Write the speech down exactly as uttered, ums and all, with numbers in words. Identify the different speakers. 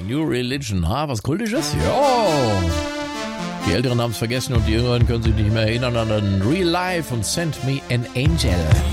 Speaker 1: New Religion. Ha, was Kultisches? Ja. Die Älteren haben es vergessen und die Jüngeren können sich nicht mehr erinnern an den Real Life und Send Me an Angel.